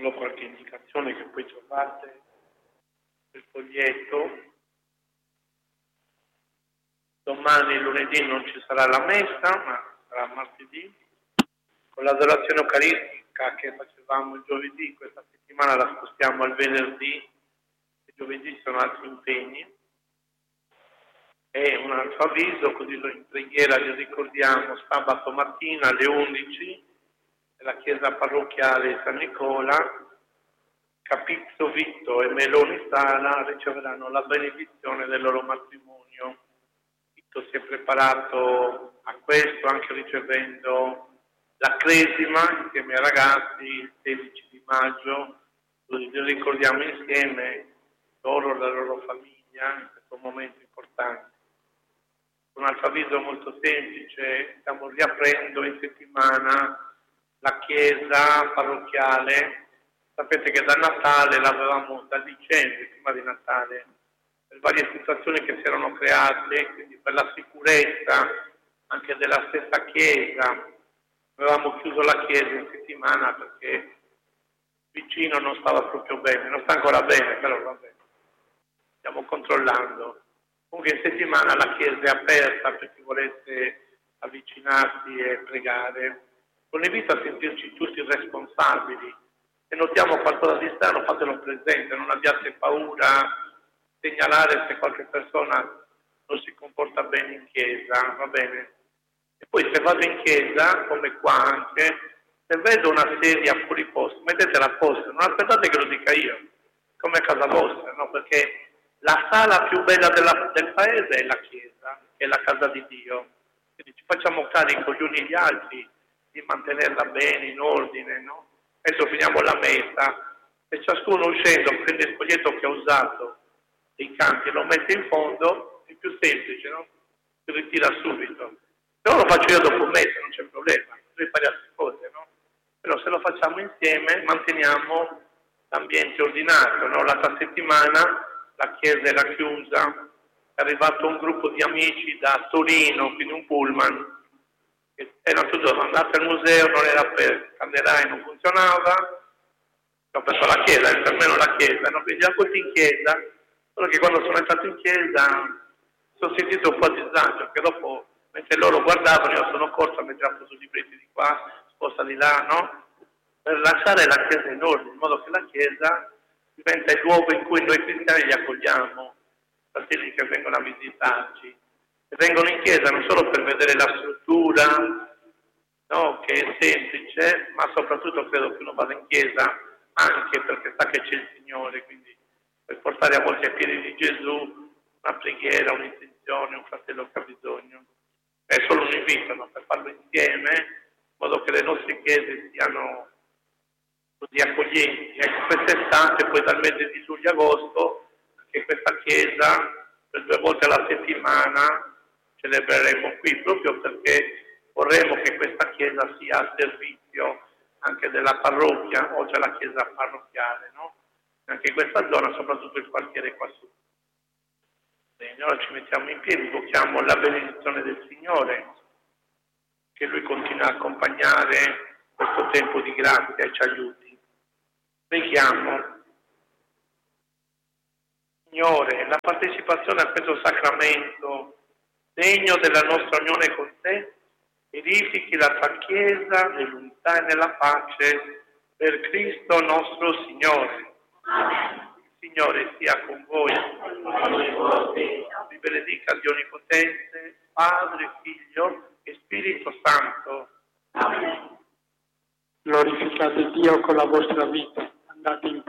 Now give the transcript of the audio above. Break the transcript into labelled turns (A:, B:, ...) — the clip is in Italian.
A: solo qualche indicazione che poi trovate nel foglietto. Domani, lunedì, non ci sarà la messa, ma sarà martedì. Con l'adorazione eucaristica che facevamo il giovedì, questa settimana la spostiamo al venerdì, e giovedì ci sono altri impegni. E un altro avviso, così in preghiera li ricordiamo, sabato mattina alle 11, nella chiesa parrocchiale San Nicola, Capizzo Vitto e Meloni Sala riceveranno la benedizione del loro matrimonio. Vitto si è preparato a questo anche ricevendo la cresima insieme ai ragazzi il 16 di maggio, li ricordiamo insieme loro, la loro famiglia in questo momento importante. Un altro avviso molto semplice, stiamo riaprendo in settimana la chiesa parrocchiale. Sapete che da Natale l'avevamo, da dicembre, prima di Natale, per varie situazioni che si erano create, quindi per la sicurezza anche della stessa chiesa, avevamo chiuso la chiesa in settimana perché vicino non stava proprio bene, non sta ancora bene, però va bene, stiamo controllando. Comunque in settimana la chiesa è aperta per chi volesse avvicinarsi e pregare. Lo invito a sentirci tutti responsabili. Se notiamo qualcosa di strano, fatelo presente, non abbiate paura, segnalare se qualche persona non si comporta bene in chiesa, va bene? E poi se vado in chiesa, come qua anche, se vedo una sedia fuori posto, mettetela a posto, non aspettate che lo dica io, come a casa vostra, no? Perché la sala più bella del paese è la chiesa, che è la casa di Dio. Quindi ci facciamo carico gli uni gli altri di mantenerla bene, in ordine, no? Adesso finiamo la messa e ciascuno uscendo prende il foglietto che ha usato dei canti e lo mette in fondo, è più semplice, no? Si ritira subito. Però lo faccio io dopo messa, non c'è problema, noi fare altre cose, no? Però se lo facciamo insieme manteniamo l'ambiente ordinato, no? L'altra settimana la chiesa era chiusa, è arrivato un gruppo di amici da Torino, quindi un pullman, erano tutti andati al museo, non era per Canderai, non funzionava, ho preso la chiesa, per me non la chiesa, no? Quindi erano tutti in chiesa, solo che quando sono entrato in chiesa sono sentito un po' a disagio, che dopo, mentre loro guardavano, io sono corso a mettere a posto i libretti di qua, sposta di là, no? Per lasciare la chiesa in ordine, in modo che la chiesa diventa il luogo in cui noi cristiani li accogliamo, fratelli che vengono a visitarci. E vengono in chiesa non solo per vedere la struttura, no, che è semplice, ma soprattutto credo che uno vada in chiesa anche perché sa che c'è il Signore, quindi per portare a volte ai piedi di Gesù una preghiera, un'intenzione, un fratello che ha bisogno. È solo un invito, no, per farlo insieme, in modo che le nostre chiese siano così accoglienti. Ecco, quest'estate, poi dal mese di luglio-agosto, anche questa chiesa, per 2 volte alla settimana, celebreremo qui, proprio perché vorremmo che questa chiesa sia a servizio anche della parrocchia, oltre alla chiesa parrocchiale, no? Anche in questa zona, soprattutto il quartiere qua su. Bene, ora ci mettiamo in piedi, invochiamo la benedizione del Signore, che Lui continua a accompagnare questo tempo di grazia e ci aiuti. Preghiamo. Signore, la partecipazione a questo sacramento, segno della nostra unione con Te, edifichi la tua Chiesa nell'unità e nella pace per Cristo nostro Signore. Amen. Il Signore sia con voi. Vi benedica Dio Onnipotente, Padre, Figlio e Spirito Santo. Amen.
B: Glorificate Dio con la vostra vita. Andate in